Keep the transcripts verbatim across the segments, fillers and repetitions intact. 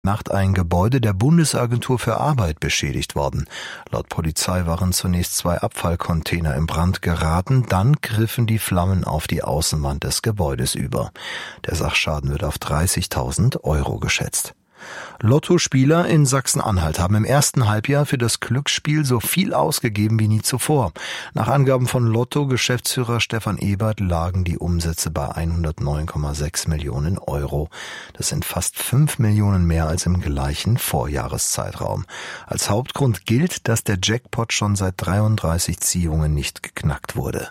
Nacht ein Gebäude der Bundesagentur für Arbeit beschädigt worden. Laut Polizei waren zunächst zwei Abfallcontainer in Brand geraten, dann griffen die Flammen auf die Außenwand des Gebäudes über. Der Sachschaden wird auf dreißigtausend Euro geschätzt. Lottospieler in Sachsen-Anhalt haben im ersten Halbjahr für das Glücksspiel so viel ausgegeben wie nie zuvor. Nach Angaben von Lotto-Geschäftsführer Stefan Ebert lagen die Umsätze bei hundertneun Komma sechs Millionen Euro. Das sind fast fünf Millionen mehr als im gleichen Vorjahreszeitraum. Als Hauptgrund gilt, dass der Jackpot schon seit dreiunddreißig Ziehungen nicht geknackt wurde.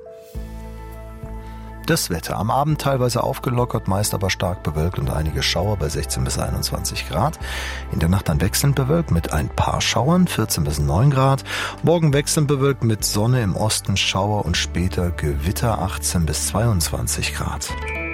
Das Wetter am Abend teilweise aufgelockert, meist aber stark bewölkt und einige Schauer bei sechzehn bis einundzwanzig Grad. In der Nacht dann wechselnd bewölkt mit ein paar Schauern, vierzehn bis neun Grad. Morgen wechselnd bewölkt mit Sonne, im Osten Schauer und später Gewitter, achtzehn bis zweiundzwanzig Grad.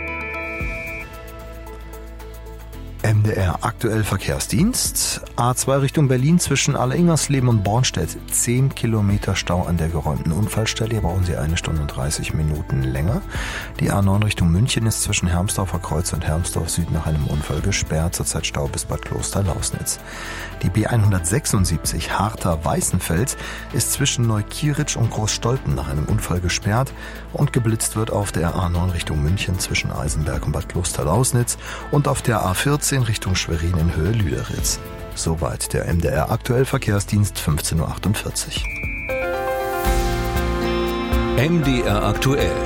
M D R aktuell Verkehrsdienst. A zwei Richtung Berlin zwischen Alleingersleben und Bornstedt. zehn Kilometer Stau an der geräumten Unfallstelle. Hier brauchen Sie eine Stunde und dreißig Minuten länger. Die A neun Richtung München ist zwischen Hermsdorfer Kreuz und Hermsdorf Süd nach einem Unfall gesperrt. Zurzeit Stau bis Bad Kloster-Lausnitz. Die B hundertsechsundsiebzig Hartha-Weißenfels ist zwischen Neukieritsch und Großstolpen nach einem Unfall gesperrt und geblitzt wird auf der A neun Richtung München zwischen Eisenberg und Bad Kloster-Lausnitz und auf der A vierzehn Richtung Schwerin in Höhe Lüderitz. Soweit der M D R aktuell Verkehrsdienst, fünfzehn Uhr achtundvierzig. M D R aktuell.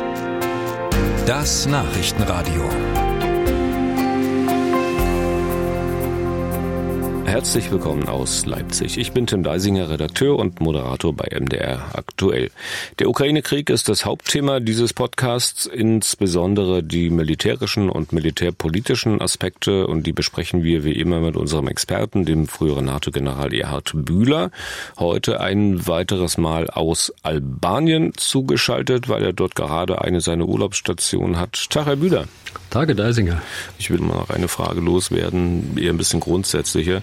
Das Nachrichtenradio. Herzlich willkommen aus Leipzig. Ich bin Tim Deisinger, Redakteur und Moderator bei M D R aktuell. Der Ukraine-Krieg ist das Hauptthema dieses Podcasts, insbesondere die militärischen und militärpolitischen Aspekte, und die besprechen wir wie immer mit unserem Experten, dem früheren NATO-General Erhard Bühler. Heute ein weiteres Mal aus Albanien zugeschaltet, weil er dort gerade eine seiner Urlaubsstationen hat. Tag, Herr Bühler. Tage, Deisinger. Ich will mal noch eine Frage loswerden, eher ein bisschen grundsätzlicher.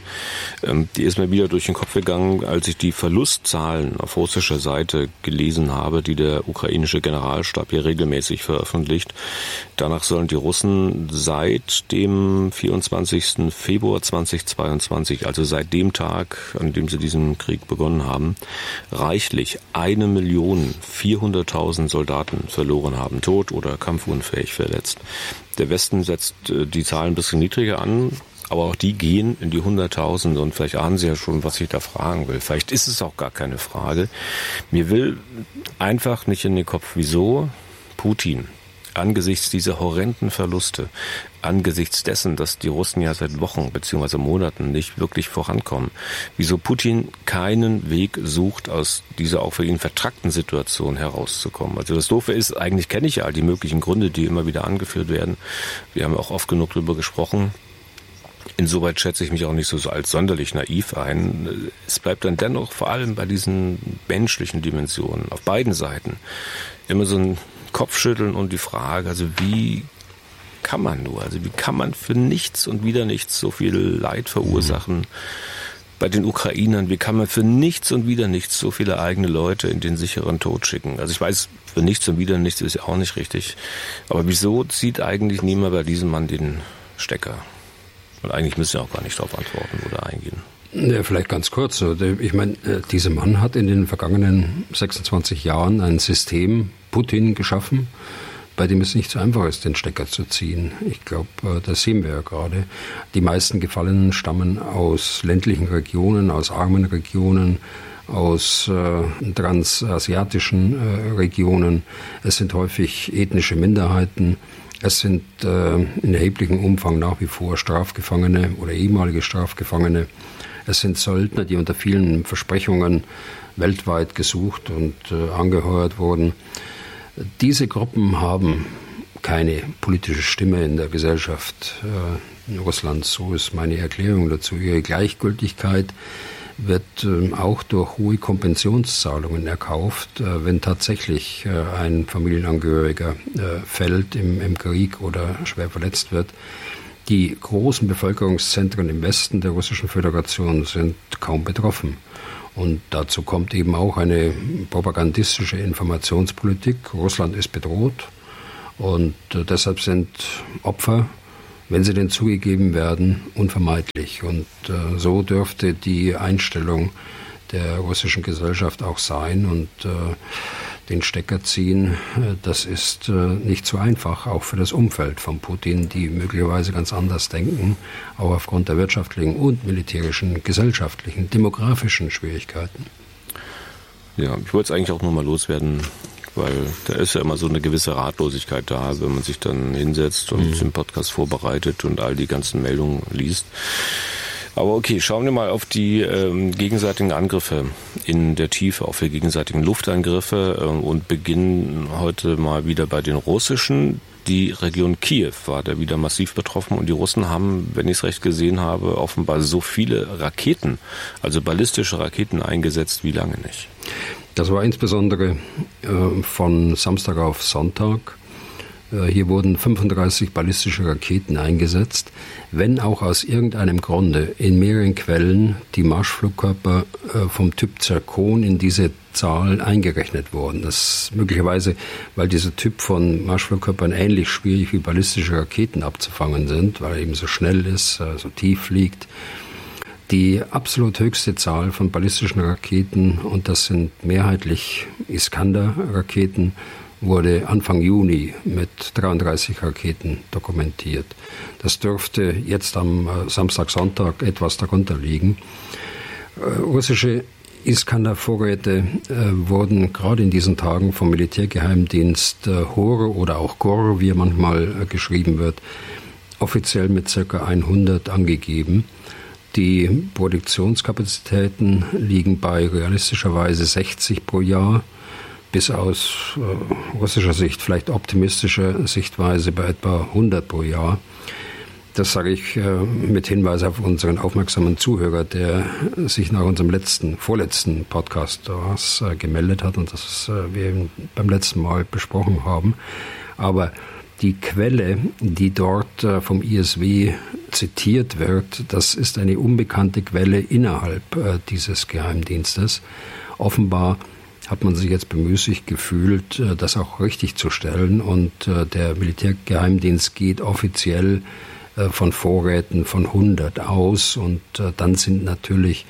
Die ist mir wieder durch den Kopf gegangen, als ich die Verlustzahlen auf russischer Seite gelesen habe, die der ukrainische Generalstab hier regelmäßig veröffentlicht. Danach sollen die Russen seit dem vierundzwanzigsten Februar zweitausendzweiundzwanzig, also seit dem Tag, an dem sie diesen Krieg begonnen haben, reichlich eine Million vierhunderttausend Soldaten verloren haben, tot oder kampfunfähig verletzt. Der Westen setzt die Zahlen ein bisschen niedriger an, aber auch die gehen in die Hunderttausende, und vielleicht ahnen Sie ja schon, was ich da fragen will. Vielleicht ist es auch gar keine Frage. Mir will einfach nicht in den Kopf, wieso Putin angesichts dieser horrenden Verluste, angesichts dessen, dass die Russen ja seit Wochen bzw. Monaten nicht wirklich vorankommen, wieso Putin keinen Weg sucht, aus dieser auch für ihn vertrackten Situation herauszukommen. Also das Doofe ist, eigentlich kenne ich ja all die möglichen Gründe, die immer wieder angeführt werden. Wir haben auch oft genug darüber gesprochen. Insoweit schätze ich mich auch nicht so als sonderlich naiv ein. Es bleibt dann dennoch vor allem bei diesen menschlichen Dimensionen auf beiden Seiten immer so ein Kopfschütteln und die Frage, also wie kann man nur, also wie kann man für nichts und wieder nichts so viel Leid verursachen mhm. bei den Ukrainern, wie kann man für nichts und wieder nichts so viele eigene Leute in den sicheren Tod schicken? Also ich weiß, für nichts und wieder nichts ist ja auch nicht richtig, aber wieso zieht eigentlich niemand bei diesem Mann den Stecker? Und eigentlich müssen wir auch gar nicht darauf antworten oder eingehen. Ja, vielleicht ganz kurz. Ich meine, dieser Mann hat in den vergangenen sechsundzwanzig Jahren ein System Putin geschaffen, bei dem es nicht so einfach ist, den Stecker zu ziehen. Ich glaube, das sehen wir ja gerade. Die meisten Gefallenen stammen aus ländlichen Regionen, aus armen Regionen, aus äh, transasiatischen äh, Regionen. Es sind häufig ethnische Minderheiten. Es sind äh, in erheblichem Umfang nach wie vor Strafgefangene oder ehemalige Strafgefangene. Es sind Söldner, die unter vielen Versprechungen weltweit gesucht und äh, angeheuert wurden. Diese Gruppen haben keine politische Stimme in der Gesellschaft äh, in Russland. So ist meine Erklärung dazu. Ihre Gleichgültigkeit wird äh, auch durch hohe Kompensationszahlungen erkauft, äh, wenn tatsächlich äh, ein Familienangehöriger äh, fällt im, im Krieg oder schwer verletzt wird. Die großen Bevölkerungszentren im Westen der Russischen Föderation sind kaum betroffen. Und dazu kommt eben auch eine propagandistische Informationspolitik. Russland ist bedroht und äh, deshalb sind Opfer wenn sie denn zugegeben werden, unvermeidlich. Und äh, so dürfte die Einstellung der russischen Gesellschaft auch sein. Und äh, den Stecker ziehen, äh, das ist äh, nicht so einfach, auch für das Umfeld von Putin, die möglicherweise ganz anders denken, auch aufgrund der wirtschaftlichen und militärischen, gesellschaftlichen, demografischen Schwierigkeiten. Ja, ich wollte es eigentlich auch nur mal loswerden, weil da ist ja immer so eine gewisse Ratlosigkeit da, wenn man sich dann hinsetzt und mhm. den Podcast vorbereitet und all die ganzen Meldungen liest. Aber okay, schauen wir mal auf die ähm, gegenseitigen Angriffe in der Tiefe, auf die gegenseitigen Luftangriffe äh, und beginnen heute mal wieder bei den russischen. Die Region Kiew war da wieder massiv betroffen und die Russen haben, wenn ich es recht gesehen habe, offenbar so viele Raketen, also ballistische Raketen eingesetzt wie lange nicht. Das war insbesondere äh, von Samstag auf Sonntag. Äh, hier wurden fünfunddreißig ballistische Raketen eingesetzt, wenn auch aus irgendeinem Grunde in mehreren Quellen die Marschflugkörper äh, vom Typ Zirkon in diese Zahl eingerechnet wurden. Das ist möglicherweise, weil dieser Typ von Marschflugkörpern ähnlich schwierig wie ballistische Raketen abzufangen sind, weil er eben so schnell ist, äh, so tief fliegt. Die absolut höchste Zahl von ballistischen Raketen, und das sind mehrheitlich Iskander-Raketen, wurde Anfang Juni mit dreiunddreißig Raketen dokumentiert. Das dürfte jetzt am Samstag, Sonntag etwas darunter liegen. Russische Iskander-Vorräte äh, wurden gerade in diesen Tagen vom Militärgeheimdienst äh, Hor oder auch Gor, wie er manchmal äh, geschrieben wird, offiziell mit ca. hundert angegeben. Die Produktionskapazitäten liegen bei realistischerweise sechzig pro Jahr, bis aus äh, russischer Sicht, vielleicht optimistischer Sichtweise bei etwa hundert pro Jahr. Das sage ich äh, mit Hinweis auf unseren aufmerksamen Zuhörer, der sich nach unserem letzten, vorletzten Podcast was, äh, gemeldet hat und das äh, wir beim letzten Mal besprochen haben. Aber die Quelle, die dort äh, vom I S W zitiert wird, das ist eine unbekannte Quelle innerhalb äh, dieses Geheimdienstes. Offenbar hat man sich jetzt bemüßigt gefühlt, äh, das auch richtig zu stellen und äh, der Militärgeheimdienst geht offiziell äh, von Vorräten von hundert aus und äh, dann sind natürlich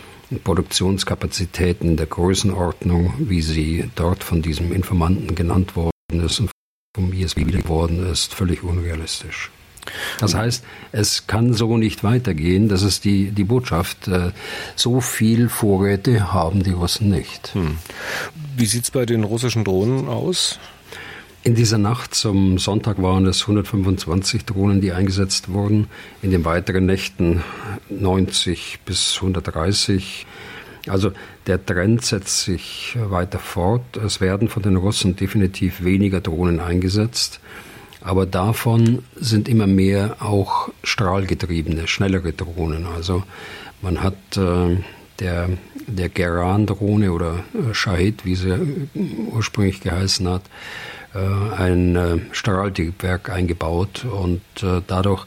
Produktionskapazitäten in der Größenordnung, wie sie dort von diesem Informanten genannt worden ist und vom I S W wieder geworden ist, völlig unrealistisch. Das heißt, es kann so nicht weitergehen. Das ist die, die Botschaft. So viel Vorräte haben die Russen nicht. Hm. Wie sieht es bei den russischen Drohnen aus? In dieser Nacht zum Sonntag waren es hundertfünfundzwanzig Drohnen, die eingesetzt wurden. In den weiteren Nächten neunzig bis hundertdreißig. Also der Trend setzt sich weiter fort. Es werden von den Russen definitiv weniger Drohnen eingesetzt. Aber davon sind immer mehr auch strahlgetriebene, schnellere Drohnen. Also man hat äh, der, der Geran-Drohne oder äh, Shahid, wie sie ursprünglich geheißen hat, äh, ein äh, Strahltriebwerk eingebaut und äh, dadurch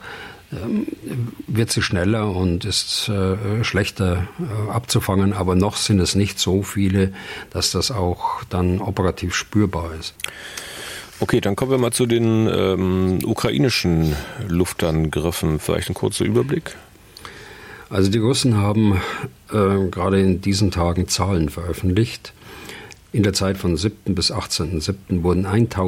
wird sie schneller und ist äh, schlechter äh, abzufangen, aber noch sind es nicht so viele, dass das auch dann operativ spürbar ist. Okay, dann kommen wir mal zu den ähm, ukrainischen Luftangriffen. Vielleicht ein kurzer Überblick? Also die Russen haben äh, gerade in diesen Tagen Zahlen veröffentlicht. In der Zeit von siebten bis achtzehnten siebten wurden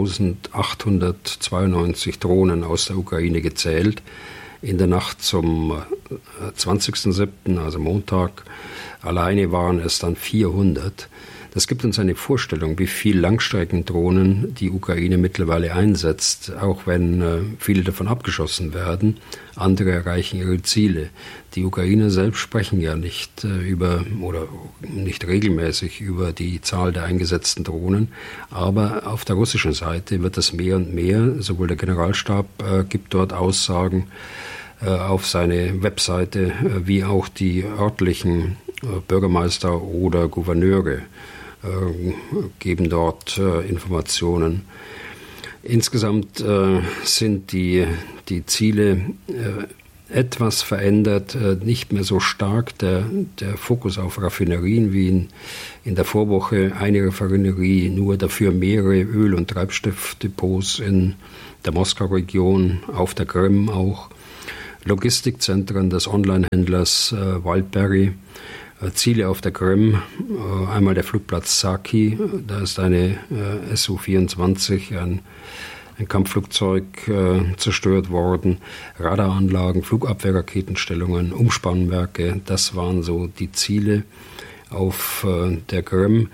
eintausendachthundertzweiundneunzig Drohnen aus der Ukraine gezählt. In der Nacht zum zwanzigsten siebten, also Montag, alleine waren es dann vierhundert. Das gibt uns eine Vorstellung, wie viel Langstreckendrohnen die Ukraine mittlerweile einsetzt, auch wenn äh, viele davon abgeschossen werden. Andere erreichen ihre Ziele. Die Ukrainer selbst sprechen ja nicht äh, über oder nicht regelmäßig über die Zahl der eingesetzten Drohnen, aber auf der russischen Seite wird das mehr und mehr. Sowohl der Generalstab äh, gibt dort Aussagen äh, auf seine Webseite, äh, wie auch die örtlichen äh, Bürgermeister oder Gouverneure Äh, geben dort äh, Informationen. Insgesamt äh, sind die, die Ziele äh, etwas verändert, äh, nicht mehr so stark der, der Fokus auf Raffinerien wie in, in der Vorwoche. Eine Raffinerie, nur dafür mehrere Öl- und Treibstoffdepots in der Moskau-Region, auf der Krim auch. Logistikzentren des Onlinehändlers äh, Wildberry, äh, Ziele auf der Krim, äh, einmal der Flugplatz Saki, da ist eine äh, S U vierundzwanzig, ein, ein Kampfflugzeug äh, zerstört worden, Radaranlagen, Flugabwehrraketenstellungen, Umspannwerke, das waren so die Ziele auf äh, der Krim.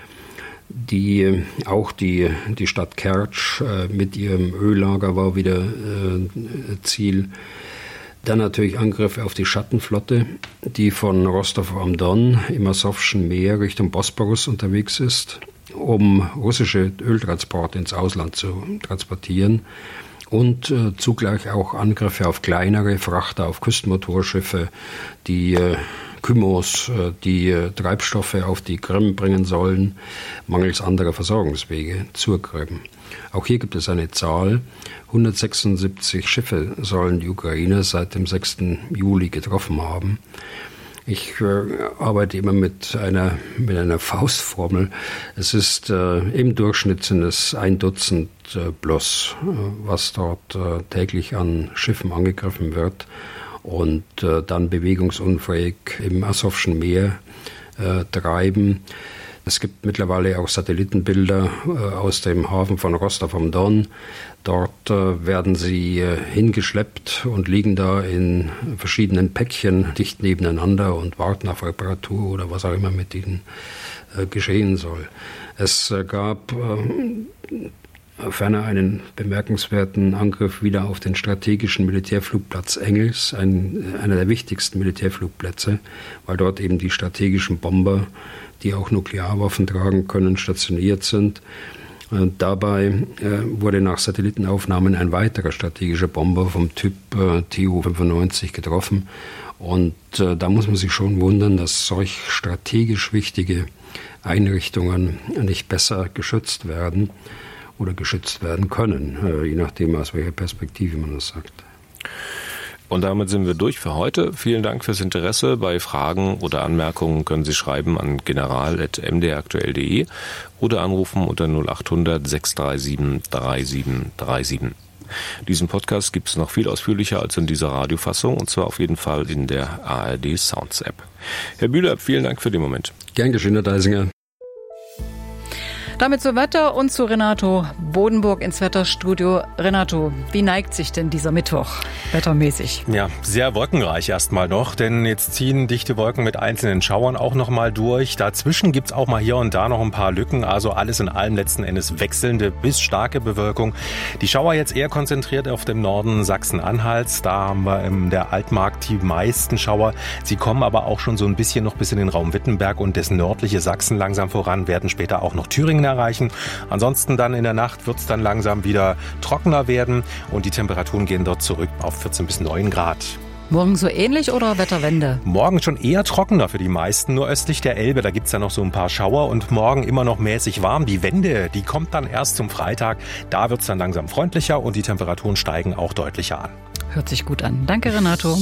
Die, auch die, die Stadt Kertsch äh, mit ihrem Öllager war wieder äh, Ziel. Dann natürlich Angriffe auf die Schattenflotte, die von Rostov am Don im Asowschen Meer Richtung Bosporus unterwegs ist, um russische Öltransporte ins Ausland zu transportieren. Und äh, zugleich auch Angriffe auf kleinere Frachter, auf Küstenmotorschiffe, die äh, Kymos, äh, die äh, Treibstoffe auf die Krim bringen sollen, mangels anderer Versorgungswege zur Krim. Auch hier gibt es eine Zahl. hundertsechsundsiebzig Schiffe sollen die Ukrainer seit dem sechsten Juli getroffen haben. Ich äh, arbeite immer mit einer, mit einer Faustformel. Es ist äh, im Durchschnitt sind es ein Dutzend äh, plus, äh, was dort äh, täglich an Schiffen angegriffen wird und äh, dann bewegungsunfähig im Asowschen Meer äh, treiben. Es gibt mittlerweile auch Satellitenbilder äh, aus dem Hafen von Rostov am Don. Dort äh, werden sie äh, hingeschleppt und liegen da in verschiedenen Päckchen dicht nebeneinander und warten auf Reparatur oder was auch immer mit ihnen äh, geschehen soll. Es äh, gab äh, ferner einen bemerkenswerten Angriff wieder auf den strategischen Militärflugplatz Engels, ein, einer der wichtigsten Militärflugplätze, weil dort eben die strategischen Bomber, die auch Nuklearwaffen tragen können, stationiert sind. Und dabei äh, wurde nach Satellitenaufnahmen ein weiterer strategischer Bomber vom Typ äh, T U fünfundneunzig getroffen. Und äh, da muss man sich schon wundern, dass solch strategisch wichtige Einrichtungen nicht besser geschützt werden oder geschützt werden können, äh, je nachdem, aus welcher Perspektive man das sagt. Und damit sind wir durch für heute. Vielen Dank fürs Interesse. Bei Fragen oder Anmerkungen können Sie schreiben an general at m d r aktuell punkt d e oder anrufen unter null acht hundert sechs drei sieben drei sieben drei sieben. Diesen Podcast gibt es noch viel ausführlicher als in dieser Radiofassung, und zwar auf jeden Fall in der A R D Sounds App. Herr Bühler, vielen Dank für den Moment. Gern geschehen, Herr Deisinger. Damit zu Wetter und zu Renato Bodenburg ins Wetterstudio. Renato, wie neigt sich denn dieser Mittwoch wettermäßig? Ja, sehr wolkenreich erstmal noch, denn jetzt ziehen dichte Wolken mit einzelnen Schauern auch noch mal durch. Dazwischen gibt's auch mal hier und da noch ein paar Lücken, also alles in allem letzten Endes wechselnde bis starke Bewölkung. Die Schauer jetzt eher konzentriert auf dem Norden Sachsen-Anhalts. Da haben wir in der Altmark die meisten Schauer. Sie kommen aber auch schon so ein bisschen noch bis in den Raum Wittenberg und das nördliche Sachsen langsam voran, werden später auch noch Thüringen erreichen. Ansonsten dann in der Nacht wird es dann langsam wieder trockener werden und die Temperaturen gehen dort zurück auf vierzehn bis neun Grad. Morgen so ähnlich oder Wetterwende? Morgen schon eher trockener für die meisten, nur östlich der Elbe, da gibt's ja noch so ein paar Schauer und morgen immer noch mäßig warm. Die Wende, die kommt dann erst zum Freitag, da wird's dann langsam freundlicher und die Temperaturen steigen auch deutlicher an. Hört sich gut an. Danke, Renato.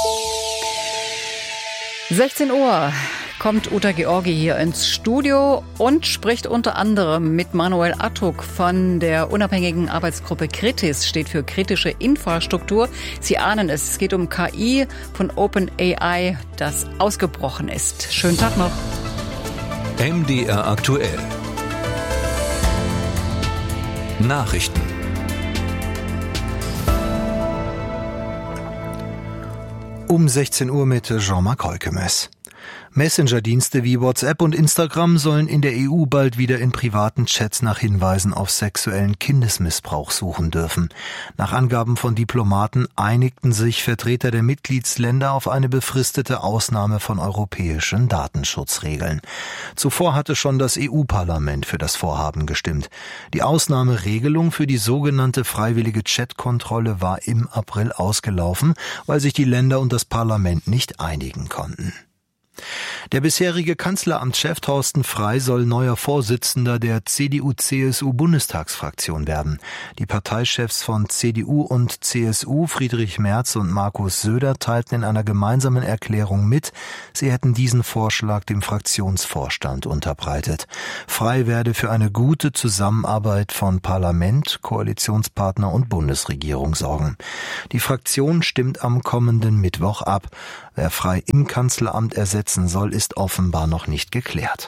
sechzehn Uhr kommt Uta Georgi hier ins Studio und spricht unter anderem mit Manuel Attuk von der unabhängigen Arbeitsgruppe Kritis, steht für kritische Infrastruktur. Sie ahnen es, es geht um K I von OpenAI, das ausgebrochen ist. Schönen Tag noch. M D R aktuell. Nachrichten. Um sechzehn Uhr mit Jean-Marc Heukemes. Messenger-Dienste wie WhatsApp und Instagram sollen in der E U bald wieder in privaten Chats nach Hinweisen auf sexuellen Kindesmissbrauch suchen dürfen. Nach Angaben von Diplomaten einigten sich Vertreter der Mitgliedsländer auf eine befristete Ausnahme von europäischen Datenschutzregeln. Zuvor hatte schon das E U-Parlament für das Vorhaben gestimmt. Die Ausnahmeregelung für die sogenannte freiwillige Chatkontrolle war im April ausgelaufen, weil sich die Länder und das Parlament nicht einigen konnten. Der bisherige Kanzleramtschef Thorsten Frey soll neuer Vorsitzender der C D U C S U-Bundestagsfraktion werden. Die Parteichefs von C D U und C S U, Friedrich Merz und Markus Söder, teilten in einer gemeinsamen Erklärung mit, sie hätten diesen Vorschlag dem Fraktionsvorstand unterbreitet. Frey werde für eine gute Zusammenarbeit von Parlament, Koalitionspartner und Bundesregierung sorgen. Die Fraktion stimmt am kommenden Mittwoch ab. Wer Frey im Kanzleramt ersetzen soll, ist offenbar noch nicht geklärt.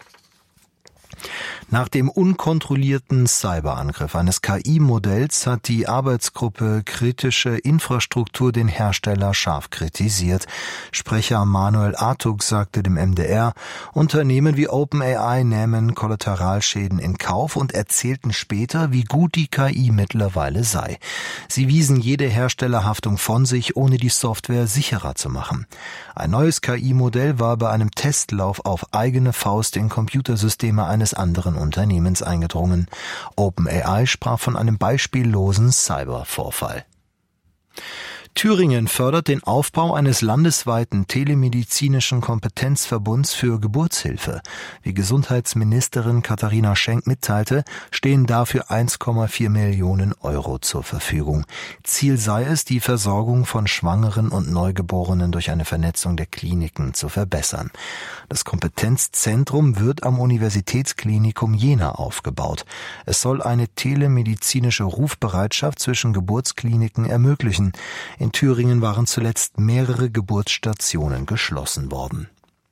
Nach dem unkontrollierten Cyberangriff eines K I-Modells hat die Arbeitsgruppe Kritische Infrastruktur den Hersteller scharf kritisiert. Sprecher Manuel Artuk sagte dem M D R, Unternehmen wie OpenAI nähmen Kollateralschäden in Kauf und erzählten später, wie gut die K I mittlerweile sei. Sie wiesen jede Herstellerhaftung von sich, ohne die Software sicherer zu machen. Ein neues K I-Modell war bei einem Testlauf auf eigene Faust in Computersysteme eines anderen Unternehmens eingedrungen. OpenAI sprach von einem beispiellosen Cybervorfall. Thüringen fördert den Aufbau eines landesweiten telemedizinischen Kompetenzverbunds für Geburtshilfe. Wie Gesundheitsministerin Katharina Schenk mitteilte, stehen dafür eins Komma vier Millionen Euro zur Verfügung. Ziel sei es, die Versorgung von Schwangeren und Neugeborenen durch eine Vernetzung der Kliniken zu verbessern. Das Kompetenzzentrum wird am Universitätsklinikum Jena aufgebaut. Es soll eine telemedizinische Rufbereitschaft zwischen Geburtskliniken ermöglichen. In Thüringen waren zuletzt mehrere Geburtsstationen geschlossen worden.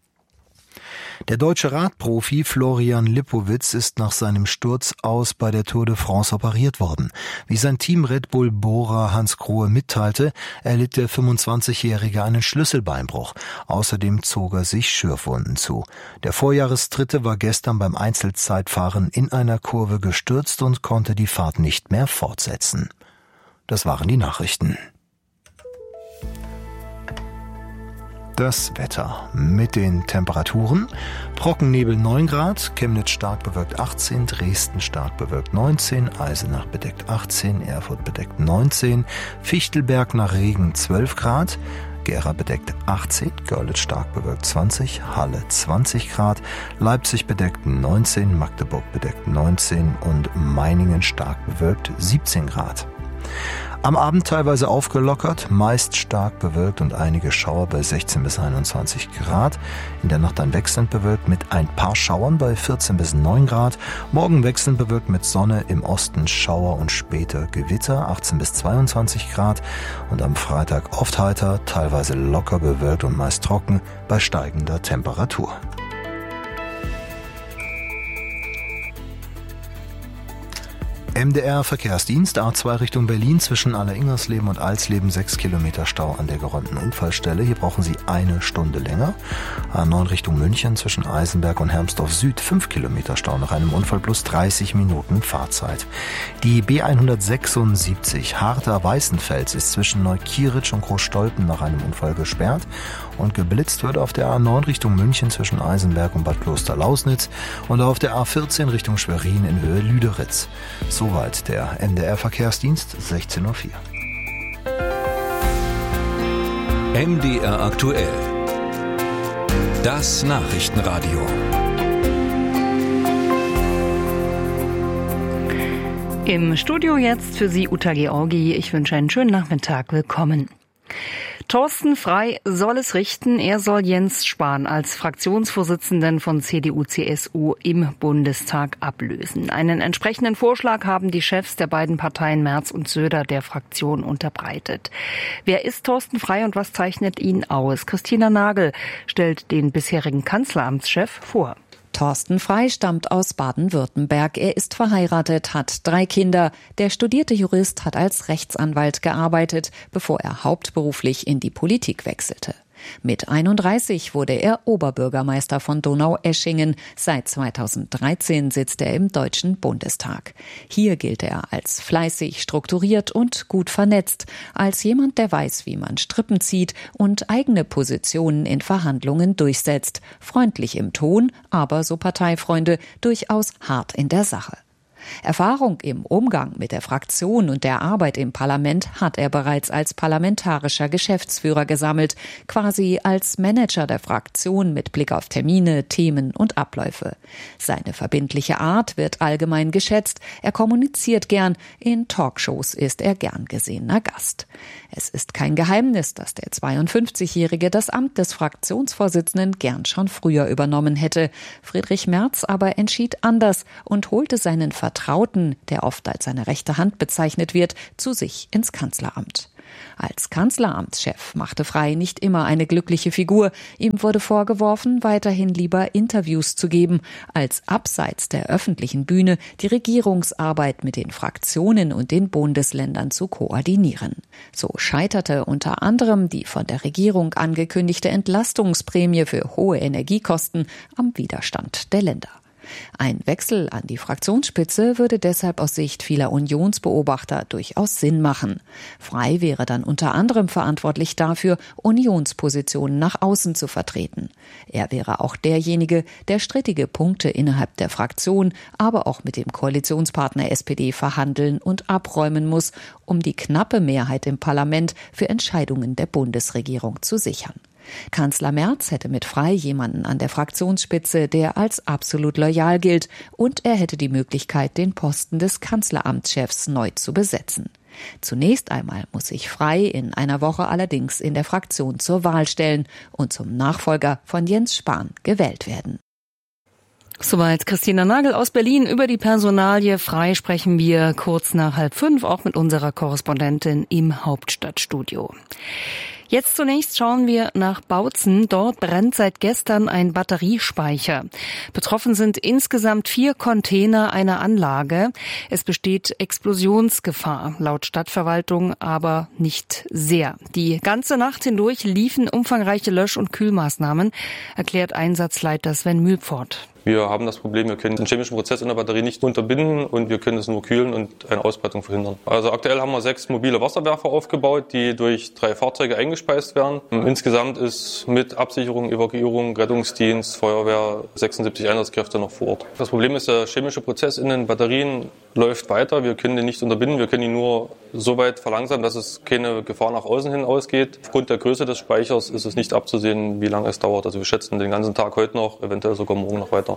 Der deutsche Radprofi Florian Lipowitz ist nach seinem Sturz aus bei der Tour de France operiert worden. Wie sein Team Red Bull Bora Hans Grohe mitteilte, erlitt der fünfundzwanzigjährige einen Schlüsselbeinbruch. Außerdem zog er sich Schürfwunden zu. Der Vorjahresdritte war gestern beim Einzelzeitfahren in einer Kurve gestürzt und konnte die Fahrt nicht mehr fortsetzen. Das waren die Nachrichten. Das Wetter mit den Temperaturen. Brockennebel neun Grad, Chemnitz stark bewölkt achtzehn, Dresden stark bewölkt neunzehn, Eisenach bedeckt achtzehn, Erfurt bedeckt neunzehn, Fichtelberg nach Regen zwölf Grad, Gera bedeckt achtzehn, Görlitz stark bewölkt zwanzig, Halle zwanzig Grad, Leipzig bedeckt neunzehn, Magdeburg bedeckt neunzehn und Meiningen stark bewölkt siebzehn Grad. Am Abend teilweise aufgelockert, meist stark bewölkt und einige Schauer bei sechzehn bis einundzwanzig Grad. In der Nacht dann wechselnd bewölkt mit ein paar Schauern bei vierzehn bis neun Grad. Morgen wechselnd bewölkt mit Sonne, im Osten Schauer und später Gewitter, achtzehn bis zweiundzwanzig Grad. Und am Freitag oft heiter, teilweise locker bewölkt und meist trocken bei steigender Temperatur. M D R Verkehrsdienst, A zwei Richtung Berlin, zwischen Aller-Ingersleben und Alsleben sechs Kilometer Stau an der geräumten Unfallstelle. Hier brauchen Sie eine Stunde länger. A neun Richtung München, zwischen Eisenberg und Hermsdorf Süd fünf Kilometer Stau nach einem Unfall plus dreißig Minuten Fahrzeit. Die B hundertsechsundsiebzig Harter-Weißenfels ist zwischen Neukieritz und Großstolpen nach einem Unfall gesperrt und geblitzt wird auf der A neun Richtung München zwischen Eisenberg und Bad Klosterlausnitz und auf der A vierzehn Richtung Schwerin in Höhe Lüderitz. Soweit der M D R Verkehrsdienst, sechzehn Uhr vier. M D R aktuell. Das Nachrichtenradio. Im Studio jetzt für Sie Uta Georgi. Ich wünsche einen schönen Nachmittag. Willkommen. Thorsten Frey soll es richten. Er soll Jens Spahn als Fraktionsvorsitzenden von C D U C S U im Bundestag ablösen. Einen entsprechenden Vorschlag haben die Chefs der beiden Parteien Merz und Söder der Fraktion unterbreitet. Wer ist Thorsten Frey und was zeichnet ihn aus? Christina Nagel stellt den bisherigen Kanzleramtschef vor. Thorsten Frey stammt aus Baden-Württemberg. Er ist verheiratet, hat drei Kinder. Der studierte Jurist hat als Rechtsanwalt gearbeitet, bevor er hauptberuflich in die Politik wechselte. Mit einunddreißig wurde er Oberbürgermeister von Donaueschingen. Seit zweitausenddreizehn sitzt er im Deutschen Bundestag. Hier gilt er als fleißig, strukturiert und gut vernetzt, als jemand, der weiß, wie man Strippen zieht und eigene Positionen in Verhandlungen durchsetzt. Freundlich im Ton, aber, so Parteifreunde, durchaus hart in der Sache. Erfahrung im Umgang mit der Fraktion und der Arbeit im Parlament hat er bereits als parlamentarischer Geschäftsführer gesammelt, quasi als Manager der Fraktion mit Blick auf Termine, Themen und Abläufe. Seine verbindliche Art wird allgemein geschätzt, er kommuniziert gern, in Talkshows ist er gern gesehener Gast. Es ist kein Geheimnis, dass der zweiundfünfzigjährige das Amt des Fraktionsvorsitzenden gern schon früher übernommen hätte. Friedrich Merz aber entschied anders und holte seinen Vertrauten, der oft als seine rechte Hand bezeichnet wird, zu sich ins Kanzleramt. Als Kanzleramtschef machte Frey nicht immer eine glückliche Figur. Ihm wurde vorgeworfen, weiterhin lieber Interviews zu geben, als abseits der öffentlichen Bühne die Regierungsarbeit mit den Fraktionen und den Bundesländern zu koordinieren. So scheiterte unter anderem die von der Regierung angekündigte Entlastungsprämie für hohe Energiekosten am Widerstand der Länder. Ein Wechsel an die Fraktionsspitze würde deshalb aus Sicht vieler Unionsbeobachter durchaus Sinn machen. Frey wäre dann unter anderem verantwortlich dafür, Unionspositionen nach außen zu vertreten. Er wäre auch derjenige, der strittige Punkte innerhalb der Fraktion, aber auch mit dem Koalitionspartner S P D verhandeln und abräumen muss, um die knappe Mehrheit im Parlament für Entscheidungen der Bundesregierung zu sichern. Kanzler Merz hätte mit Frey jemanden an der Fraktionsspitze, der als absolut loyal gilt, und er hätte die Möglichkeit, den Posten des Kanzleramtschefs neu zu besetzen. Zunächst einmal muss sich Frey in einer Woche allerdings in der Fraktion zur Wahl stellen und zum Nachfolger von Jens Spahn gewählt werden. Soweit Christina Nagel aus Berlin. Über die Personalie Frey sprechen wir kurz nach halb fünf, auch mit unserer Korrespondentin im Hauptstadtstudio. Jetzt zunächst schauen wir nach Bautzen. Dort brennt seit gestern ein Batteriespeicher. Betroffen sind insgesamt vier Container einer Anlage. Es besteht Explosionsgefahr, laut Stadtverwaltung aber nicht sehr. Die ganze Nacht hindurch liefen umfangreiche Lösch- und Kühlmaßnahmen, erklärt Einsatzleiter Sven Mühlpfort. Wir haben das Problem, wir können den chemischen Prozess in der Batterie nicht unterbinden und wir können es nur kühlen und eine Ausbreitung verhindern. Also aktuell haben wir sechs mobile Wasserwerfer aufgebaut, die durch drei Fahrzeuge eingespeist werden. Insgesamt ist mit Absicherung, Evakuierung, Rettungsdienst, Feuerwehr sechsundsiebzig Einsatzkräfte noch vor Ort. Das Problem ist, der chemische Prozess in den Batterien läuft weiter. Wir können den nicht unterbinden, wir können ihn nur so weit verlangsamen, dass es keine Gefahr nach außen hin ausgeht. Aufgrund der Größe des Speichers ist es nicht abzusehen, wie lange es dauert. Also wir schätzen den ganzen Tag heute noch, eventuell sogar morgen noch weiter.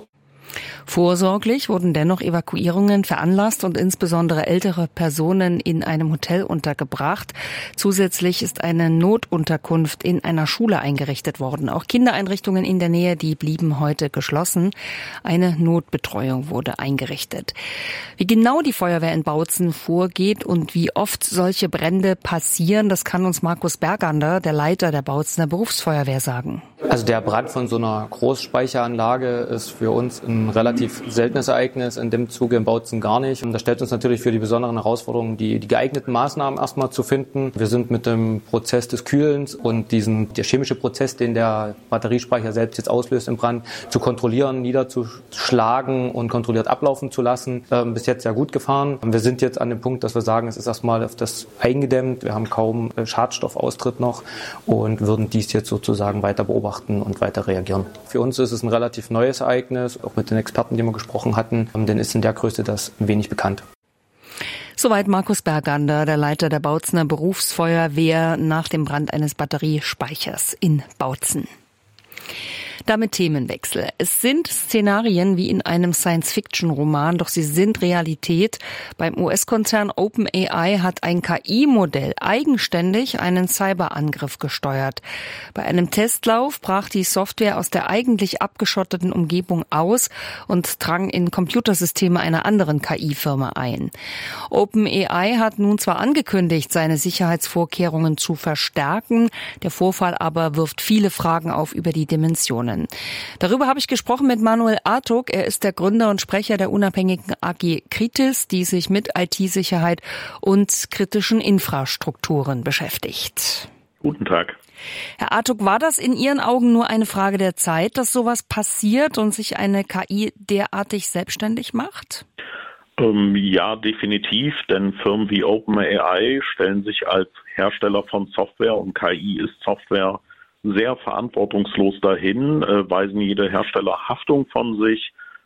Vorsorglich wurden dennoch Evakuierungen veranlasst und insbesondere ältere Personen in einem Hotel untergebracht. Zusätzlich ist eine Notunterkunft in einer Schule eingerichtet worden. Auch Kindereinrichtungen in der Nähe, die blieben heute geschlossen. Eine Notbetreuung wurde eingerichtet. Wie genau die Feuerwehr in Bautzen vorgeht und wie oft solche Brände passieren, das kann uns Markus Bergander, der Leiter der Bautzener Berufsfeuerwehr, sagen. Also der Brand von so einer Großspeicheranlage ist für uns ein relativ seltenes Ereignis, in dem Zuge in Bautzen gar nicht. Und das stellt uns natürlich für die besonderen Herausforderungen, die, die geeigneten Maßnahmen erstmal zu finden. Wir sind mit dem Prozess des Kühlens und diesen, der chemische Prozess, den der Batteriespeicher selbst jetzt auslöst im Brand, zu kontrollieren, niederzuschlagen und kontrolliert ablaufen zu lassen, äh, bis jetzt sehr gut gefahren. Wir sind jetzt an dem Punkt, dass wir sagen, es ist erstmal auf das eingedämmt. Wir haben kaum äh, Schadstoffaustritt noch und würden dies jetzt sozusagen weiter beobachten und weiter reagieren. Für uns ist es ein relativ neues Ereignis, auch mit den Experten, die wir gesprochen hatten, denn ist in der Größe das wenig bekannt. Soweit Markus Bergander, der Leiter der Bautzener Berufsfeuerwehr nach dem Brand eines Batteriespeichers in Bautzen. Damit Themenwechsel. Es sind Szenarien wie in einem Science-Fiction-Roman, doch sie sind Realität. Beim U S-Konzern OpenAI hat ein K I-Modell eigenständig einen Cyberangriff gesteuert. Bei einem Testlauf brach die Software aus der eigentlich abgeschotteten Umgebung aus und drang in Computersysteme einer anderen K I-Firma ein. OpenAI hat nun zwar angekündigt, seine Sicherheitsvorkehrungen zu verstärken, der Vorfall aber wirft viele Fragen auf über die Dimensionen. Darüber habe ich gesprochen mit Manuel Artuk. Er ist der Gründer und Sprecher der unabhängigen A G Kritis, die sich mit I T-Sicherheit und kritischen Infrastrukturen beschäftigt. Guten Tag. Herr Artuk, war das in Ihren Augen nur eine Frage der Zeit, dass sowas passiert und sich eine K I derartig selbstständig macht? Ähm, ja, definitiv, denn Firmen wie OpenAI stellen sich als Hersteller von Software und K I ist Software sehr verantwortungslos dahin, äh, weisen jede Herstellerhaftung von sich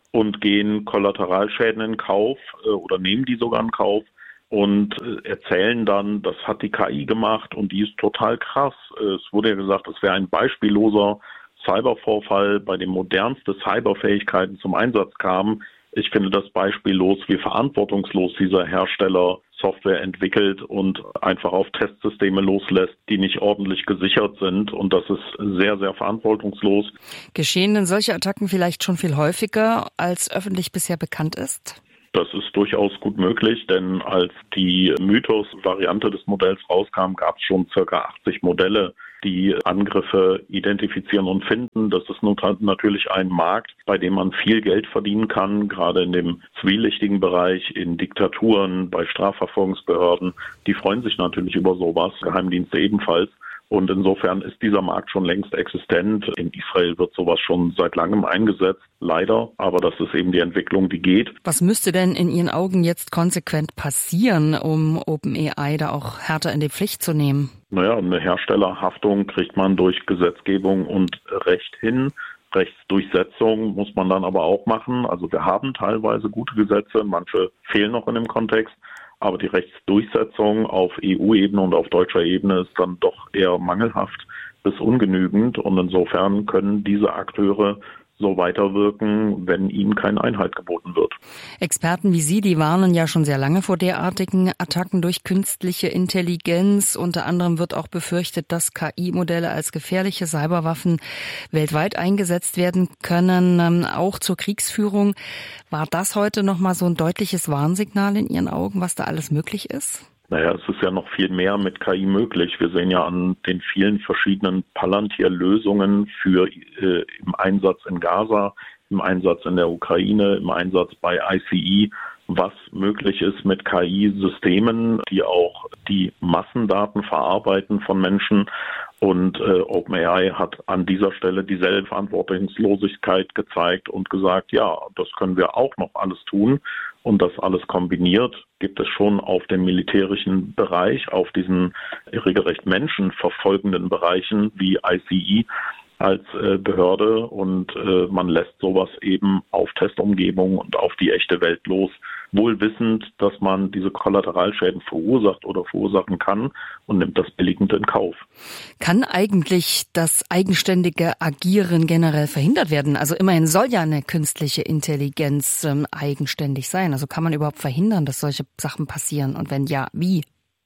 und gehen Kollateralschäden in Kauf äh, oder nehmen die sogar in Kauf und äh, erzählen dann, das hat die K I gemacht und die ist total krass. Äh, es wurde ja gesagt, es wäre ein beispielloser Cybervorfall, bei dem modernste Cyberfähigkeiten zum Einsatz kamen. Ich finde das beispiellos, wie verantwortungslos dieser Hersteller Software entwickelt und einfach auf Testsysteme loslässt, die nicht ordentlich gesichert sind. Und das ist sehr, sehr verantwortungslos. Geschehen denn solche Attacken vielleicht schon viel häufiger, als öffentlich bisher bekannt ist? Das ist durchaus gut möglich, denn als die Mythos-Variante des Modells rauskam, gab es schon circa achtzig Modelle, die Angriffe identifizieren und finden. Das ist nun natürlich ein Markt, bei dem man viel Geld verdienen kann, gerade in dem zwielichtigen Bereich, in Diktaturen, bei Strafverfolgungsbehörden. Die freuen sich natürlich über sowas, Geheimdienste ebenfalls. Und insofern ist dieser Markt schon längst existent. In Israel wird sowas schon seit langem eingesetzt, leider. Aber das ist eben die Entwicklung, die geht. Was müsste denn in Ihren Augen jetzt konsequent passieren, um OpenAI da auch härter in die Pflicht zu nehmen? Naja, eine Herstellerhaftung kriegt man durch Gesetzgebung und Recht hin. Rechtsdurchsetzung muss man dann aber auch machen. Also wir haben teilweise gute Gesetze, manche fehlen noch in dem Kontext. Aber die Rechtsdurchsetzung auf E U-Ebene und auf deutscher Ebene ist dann doch eher mangelhaft bis ungenügend. Und insofern können diese Akteure so weiterwirken, wenn ihnen keine Einhalt geboten wird. Experten wie Sie, die warnen ja schon sehr lange vor derartigen Attacken durch künstliche Intelligenz. Unter anderem wird auch befürchtet, dass K I-Modelle als gefährliche Cyberwaffen weltweit eingesetzt werden können, auch zur Kriegsführung. War das heute nochmal so ein deutliches Warnsignal in Ihren Augen, was da alles möglich ist? Naja, es ist ja noch viel mehr mit K I möglich. Wir sehen ja an den vielen verschiedenen Palantir-Lösungen für äh, im Einsatz in Gaza, im Einsatz in der Ukraine, im Einsatz bei I C E, was möglich ist mit K I-Systemen, die auch die Massendaten verarbeiten von Menschen. Und äh, OpenAI hat an dieser Stelle dieselbe Verantwortungslosigkeit gezeigt und gesagt, ja, das können wir auch noch alles tun. Und das alles kombiniert, gibt es schon auf dem militärischen Bereich, auf diesen regelrecht menschenverfolgenden Bereichen wie I C E als äh, Behörde. Und äh, man lässt sowas eben auf Testumgebung und auf die echte Welt los, wohl wissend, dass man diese Kollateralschäden verursacht oder verursachen kann und nimmt das billigend in Kauf. Kann eigentlich das eigenständige Agieren generell verhindert werden? Also immerhin soll ja eine künstliche Intelligenz ähm, eigenständig sein. Also kann man überhaupt verhindern, dass solche Sachen passieren? Und wenn ja, wie?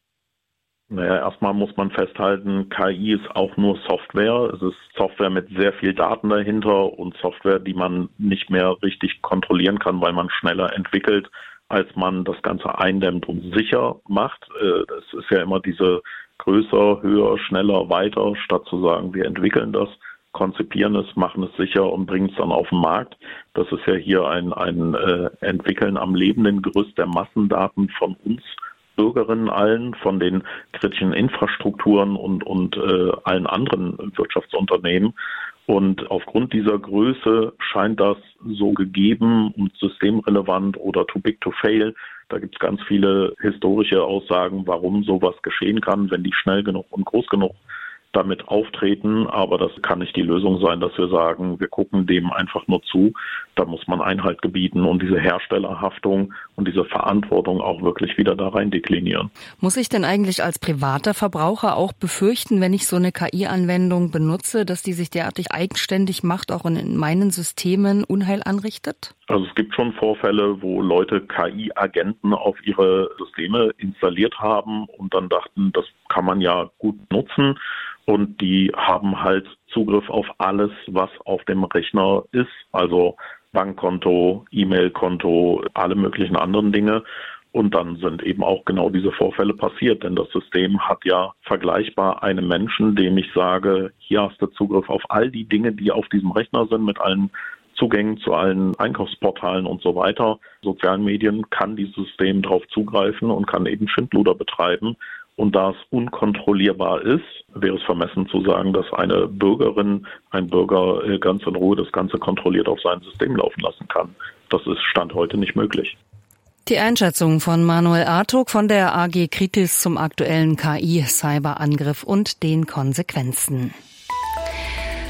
Naja, erstmal muss man festhalten, K I ist auch nur Software. Es ist Software mit sehr viel Daten dahinter und Software, die man nicht mehr richtig kontrollieren kann, weil man schneller entwickelt, als man das Ganze eindämmt und sicher macht. Das ist ja immer diese größer, höher, schneller, weiter, statt zu sagen, wir entwickeln das, konzipieren es, machen es sicher und bringen es dann auf den Markt. Das ist ja hier ein, ein äh, Entwickeln am lebenden Gerüst der Massendaten von uns Bürgerinnen allen, von den kritischen Infrastrukturen und, und äh, allen anderen Wirtschaftsunternehmen. Und aufgrund dieser Größe scheint das so gegeben und systemrelevant oder too big to fail. Da gibt es ganz viele historische Aussagen, warum sowas geschehen kann, wenn die schnell genug und groß genug damit auftreten. Aber das kann nicht die Lösung sein, dass wir sagen, wir gucken dem einfach nur zu. Da muss man Einhalt gebieten und diese Herstellerhaftung und diese Verantwortung auch wirklich wieder da rein deklinieren. Muss ich denn eigentlich als privater Verbraucher auch befürchten, wenn ich so eine K I-Anwendung benutze, dass die sich derartig eigenständig macht, auch in meinen Systemen Unheil anrichtet? Also es gibt schon Vorfälle, wo Leute K I-Agenten auf ihre Systeme installiert haben und dann dachten, das kann man ja gut nutzen. Und die haben halt Zugriff auf alles, was auf dem Rechner ist, also Bankkonto, E-Mail-Konto, alle möglichen anderen Dinge. Und dann sind eben auch genau diese Vorfälle passiert, denn das System hat ja vergleichbar einen Menschen, dem ich sage, hier hast du Zugriff auf all die Dinge, die auf diesem Rechner sind, mit allen Zugängen zu allen Einkaufsportalen und so weiter. Sozialen Medien kann dieses System darauf zugreifen und kann eben Schindluder betreiben. Und da es unkontrollierbar ist, wäre es vermessen zu sagen, dass eine Bürgerin, ein Bürger ganz in Ruhe das Ganze kontrolliert auf sein System laufen lassen kann. Das ist Stand heute nicht möglich. Die Einschätzung von Manuel Artuk von der A G Kritis zum aktuellen K I-Cyberangriff und den Konsequenzen.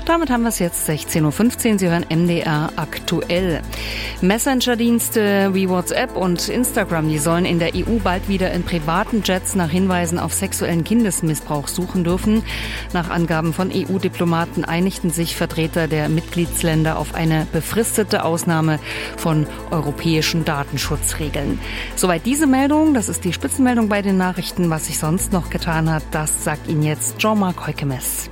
Damit haben wir es jetzt sechzehn Uhr fünfzehn. Sie hören M D R aktuell. Messenger-Dienste wie WhatsApp und Instagram, die sollen in der E U bald wieder in privaten Jets nach Hinweisen auf sexuellen Kindesmissbrauch suchen dürfen. Nach Angaben von E U-Diplomaten einigten sich Vertreter der Mitgliedsländer auf eine befristete Ausnahme von europäischen Datenschutzregeln. Soweit diese Meldung. Das ist die Spitzenmeldung bei den Nachrichten. Was sich sonst noch getan hat, das sagt Ihnen jetzt Jean-Marc Heukemes.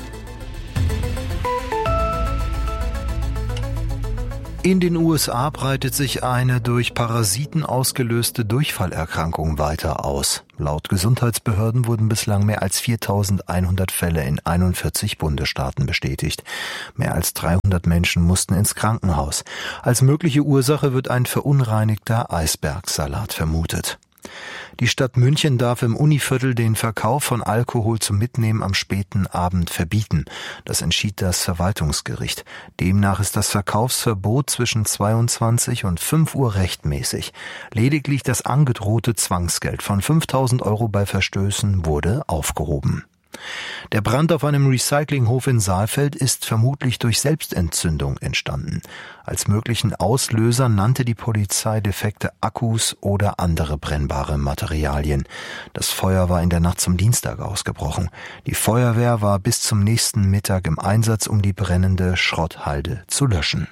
In den U S A breitet sich eine durch Parasiten ausgelöste Durchfallerkrankung weiter aus. Laut Gesundheitsbehörden wurden bislang mehr als viertausendeinhundert Fälle in einundvierzig Bundesstaaten bestätigt. Mehr als dreihundert Menschen mussten ins Krankenhaus. Als mögliche Ursache wird ein verunreinigter Eisbergsalat vermutet. Die Stadt München darf im Univiertel den Verkauf von Alkohol zum Mitnehmen am späten Abend verbieten. Das entschied das Verwaltungsgericht. Demnach ist das Verkaufsverbot zwischen zweiundzwanzig und fünf Uhr rechtmäßig. Lediglich das angedrohte Zwangsgeld von fünftausend Euro bei Verstößen wurde aufgehoben. Der Brand auf einem Recyclinghof in Saalfeld ist vermutlich durch Selbstentzündung entstanden. Als möglichen Auslöser nannte die Polizei defekte Akkus oder andere brennbare Materialien. Das Feuer war in der Nacht zum Dienstag ausgebrochen. Die Feuerwehr war bis zum nächsten Mittag im Einsatz, um die brennende Schrotthalde zu löschen.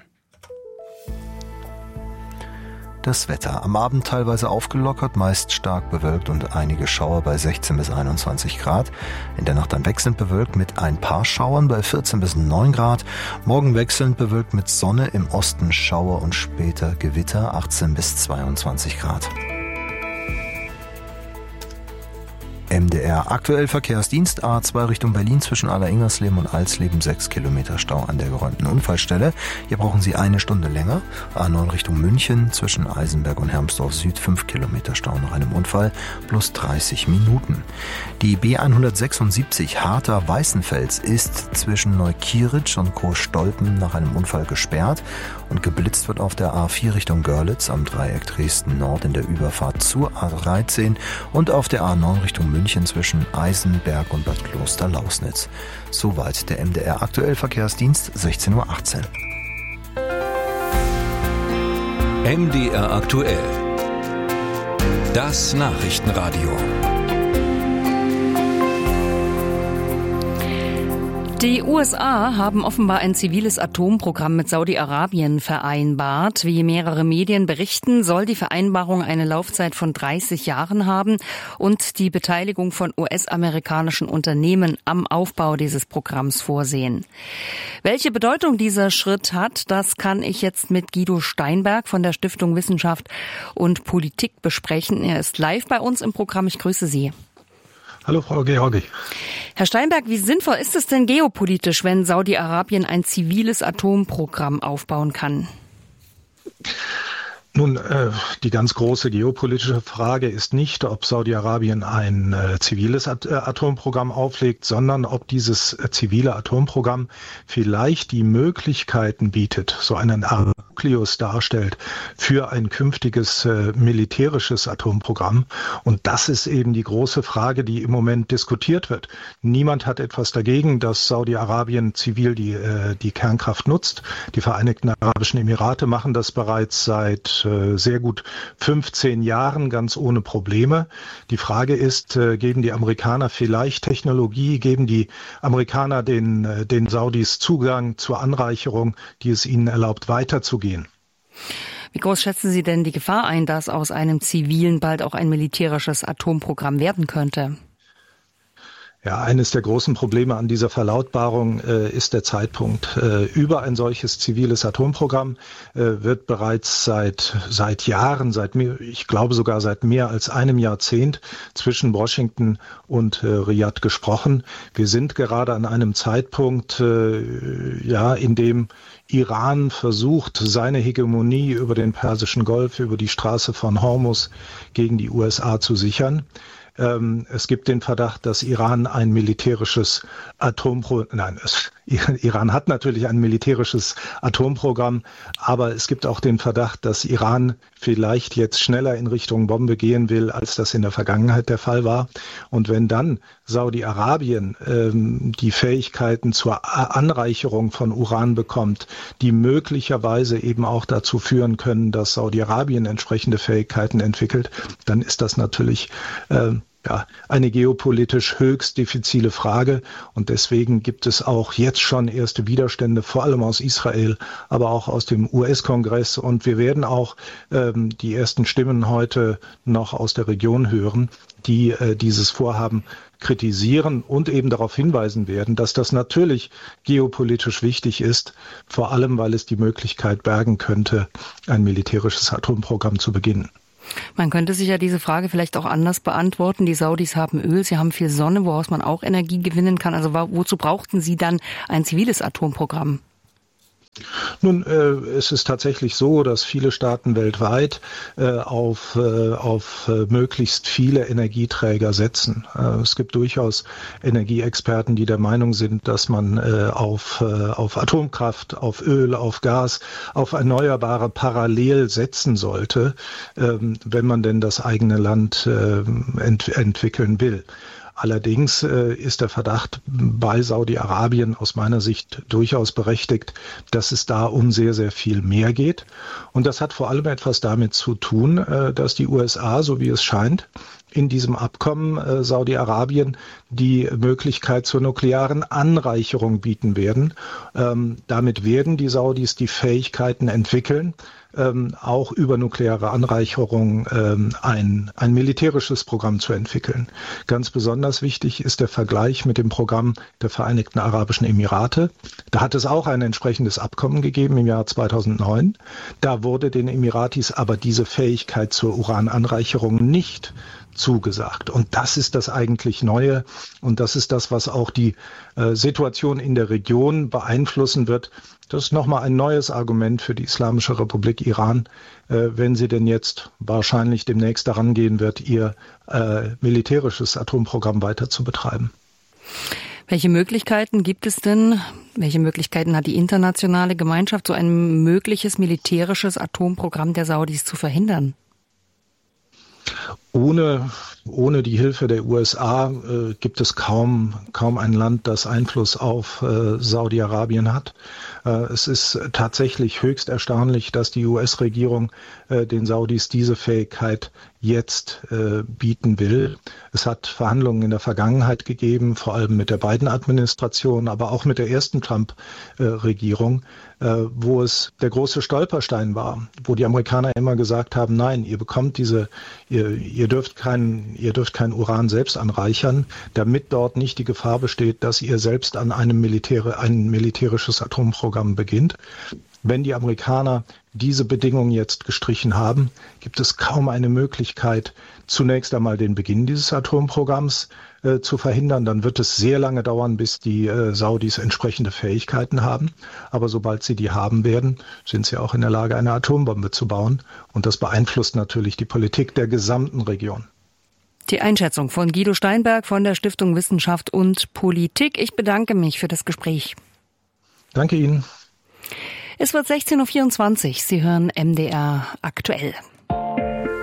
Das Wetter. Am Abend teilweise aufgelockert, meist stark bewölkt und einige Schauer bei sechzehn bis einundzwanzig Grad. In der Nacht dann wechselnd bewölkt mit ein paar Schauern bei vierzehn bis neun Grad. Morgen wechselnd bewölkt mit Sonne, im Osten Schauer und später Gewitter, achtzehn bis zweiundzwanzig Grad. M D R aktuell Verkehrsdienst A zwei Richtung Berlin zwischen Aller-Ingersleben und Alsleben sechs Kilometer Stau an der geräumten Unfallstelle. Hier brauchen Sie eine Stunde länger. A neun Richtung München zwischen Eisenberg und Hermsdorf Süd fünf Kilometer Stau nach einem Unfall plus dreißig Minuten. Die B hundertsechsundsiebzig Harter-Weißenfels ist zwischen Neukieritz und Coesstolpen nach einem Unfall gesperrt und geblitzt wird auf der A vier Richtung Görlitz am Dreieck Dresden Nord in der Überfahrt zur A dreizehn und auf der A neun Richtung München München zwischen Eisenberg und Bad Kloster-Lausnitz. Soweit der M D R aktuell Verkehrsdienst, sechzehn Uhr achtzehn. M D R aktuell. Das Nachrichtenradio. Die U S A haben offenbar ein ziviles Atomprogramm mit Saudi-Arabien vereinbart. Wie mehrere Medien berichten, soll die Vereinbarung eine Laufzeit von dreißig Jahren haben und die Beteiligung von U S-amerikanischen Unternehmen am Aufbau dieses Programms vorsehen. Welche Bedeutung dieser Schritt hat, das kann ich jetzt mit Guido Steinberg von der Stiftung Wissenschaft und Politik besprechen. Er ist live bei uns im Programm. Ich grüße Sie. Hallo Frau Georgi. Herr Steinberg, wie sinnvoll ist es denn geopolitisch, wenn Saudi-Arabien ein ziviles Atomprogramm aufbauen kann? Nun, äh, die ganz große geopolitische Frage ist nicht, ob Saudi-Arabien ein äh, ziviles At- äh, Atomprogramm auflegt, sondern ob dieses äh, zivile Atomprogramm vielleicht die Möglichkeiten bietet, so einen Nukleus darstellt für ein künftiges äh, militärisches Atomprogramm. Und das ist eben die große Frage, die im Moment diskutiert wird. Niemand hat etwas dagegen, dass Saudi-Arabien zivil die, äh, die Kernkraft nutzt. Die Vereinigten Arabischen Emirate machen das bereits seit sehr gut fünfzehn Jahren ganz ohne Probleme. Die Frage ist, geben die Amerikaner vielleicht Technologie, geben die Amerikaner den, den Saudis Zugang zur Anreicherung, die es ihnen erlaubt, weiterzugehen? Wie groß schätzen Sie denn die Gefahr ein, dass aus einem zivilen bald auch ein militärisches Atomprogramm werden könnte? Ja, eines der großen Probleme an dieser Verlautbarung äh, ist der Zeitpunkt. Äh, über ein solches ziviles Atomprogramm äh, wird bereits seit seit Jahren, seit mehr, ich glaube sogar seit mehr als einem Jahrzehnt zwischen Washington und äh, Riyadh gesprochen. Wir sind gerade an einem Zeitpunkt, äh, ja, in dem Iran versucht, seine Hegemonie über den Persischen Golf, über die Straße von Hormuz gegen die U S A zu sichern. Ähm, es gibt den Verdacht, dass Iran ein militärisches Atompro, nein, es, Iran hat natürlich ein militärisches Atomprogramm, aber es gibt auch den Verdacht, dass Iran vielleicht jetzt schneller in Richtung Bombe gehen will, als das in der Vergangenheit der Fall war. Und wenn dann Saudi-Arabien ähm, die Fähigkeiten zur Anreicherung von Uran bekommt, die möglicherweise eben auch dazu führen können, dass Saudi-Arabien entsprechende Fähigkeiten entwickelt, dann ist das natürlich äh, ja, eine geopolitisch höchst diffizile Frage. Und deswegen gibt es auch jetzt schon erste Widerstände, vor allem aus Israel, aber auch aus dem U S-Kongress. Und wir werden auch ähm, die ersten Stimmen heute noch aus der Region hören, die äh, dieses Vorhaben kritisieren und eben darauf hinweisen werden, dass das natürlich geopolitisch wichtig ist, vor allem weil es die Möglichkeit bergen könnte, ein militärisches Atomprogramm zu beginnen. Man könnte sich ja diese Frage vielleicht auch anders beantworten. Die Saudis haben Öl, sie haben viel Sonne, woraus man auch Energie gewinnen kann. Also wozu brauchten sie dann ein ziviles Atomprogramm? Nun, äh, es ist tatsächlich so, dass viele Staaten weltweit äh, auf, äh, auf äh, möglichst viele Energieträger setzen. Äh, es gibt durchaus Energieexperten, die der Meinung sind, dass man äh, auf, äh, auf Atomkraft, auf Öl, auf Gas, auf Erneuerbare parallel setzen sollte, äh, wenn man denn das eigene Land äh, ent- entwickeln will. Allerdings äh, ist der Verdacht bei Saudi-Arabien aus meiner Sicht durchaus berechtigt, dass es da um sehr, sehr viel mehr geht. Und das hat vor allem etwas damit zu tun, äh, dass die U S A, so wie es scheint, in diesem Abkommen äh, Saudi-Arabien die Möglichkeit zur nuklearen Anreicherung bieten werden. Ähm, damit werden die Saudis die Fähigkeiten entwickeln, ähm, auch über nukleare Anreicherung ähm, ein, ein militärisches Programm zu entwickeln. Ganz besonders wichtig ist der Vergleich mit dem Programm der Vereinigten Arabischen Emirate. Da hat es auch ein entsprechendes Abkommen gegeben im Jahr zweitausendneun. Da wurde den Emiratis aber diese Fähigkeit zur Urananreicherung nicht zugesagt. Und das ist das eigentlich Neue und das ist das, was auch die äh, Situation in der Region beeinflussen wird. Das ist nochmal ein neues Argument für die Islamische Republik Iran, äh, wenn sie denn jetzt wahrscheinlich demnächst daran gehen wird, ihr äh, militärisches Atomprogramm weiter zu betreiben. Welche Möglichkeiten gibt es denn, welche Möglichkeiten hat die internationale Gemeinschaft, so ein mögliches militärisches Atomprogramm der Saudis zu verhindern? Ohne, ohne die Hilfe der U S A äh, gibt es kaum, kaum ein Land, das Einfluss auf äh, Saudi-Arabien hat. Äh, es ist tatsächlich höchst erstaunlich, dass die U S-Regierung äh, den Saudis diese Fähigkeit jetzt äh, bieten will. Es hat Verhandlungen in der Vergangenheit gegeben, vor allem mit der Biden-Administration, aber auch mit der ersten Trump-Regierung, äh, wo es der große Stolperstein war, wo die Amerikaner immer gesagt haben, nein, ihr bekommt diese, ihr, ihr dürft kein, ihr dürft kein Uran selbst anreichern, damit dort nicht die Gefahr besteht, dass ihr selbst an einem Militär, ein militärisches Atomprogramm beginnt. Wenn die Amerikaner diese Bedingungen jetzt gestrichen haben, gibt es kaum eine Möglichkeit, zunächst einmal den Beginn dieses Atomprogramms äh, zu verhindern. Dann wird es sehr lange dauern, bis die äh, Saudis entsprechende Fähigkeiten haben. Aber sobald sie die haben werden, sind sie auch in der Lage, eine Atombombe zu bauen. Und das beeinflusst natürlich die Politik der gesamten Region. Die Einschätzung von Guido Steinberg von der Stiftung Wissenschaft und Politik. Ich bedanke mich für das Gespräch. Danke Ihnen. Es wird sechzehn Uhr vierundzwanzig. Sie hören M D R aktuell.